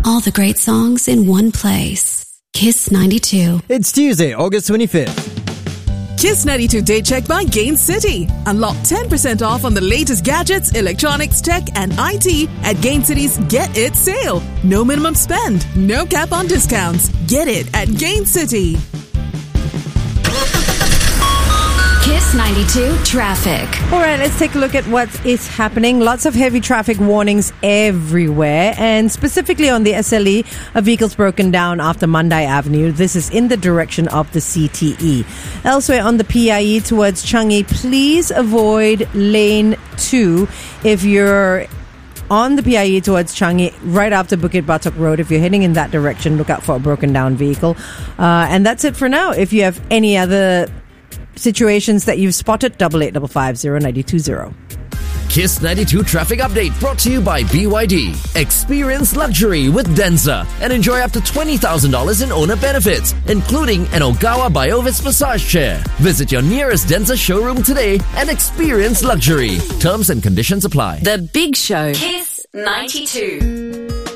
All the great songs in one place. Kiss 92. It's Tuesday, August 25th. Kiss 92 Day Check by Gain City. Unlock 10% off on the latest gadgets, electronics, tech and IT at Gain City's Get It sale. No minimum spend, no cap on discounts. Get it at Gain City. Kiss 92 traffic. All right, let's take a look at what is happening. Lots of heavy traffic warnings everywhere, and specifically on the SLE, a vehicle's broken down after Mandai Avenue. This is in the direction of the CTE. Elsewhere on the PIE towards Changi, please avoid lane 2 if you're on the PIE towards Changi, right after Bukit Batok Road. If you're heading in that direction, look out for a broken down vehicle. And that's it for now. If you have any other situations that you've spotted, 88550920. Kiss 92 traffic update brought to you by BYD. Experience luxury with Denza and enjoy up to $20,000 in owner benefits, including an Ogawa Biovis massage chair. Visit your nearest Denza showroom today and experience luxury. Terms and conditions apply. The Big Show. Kiss 92.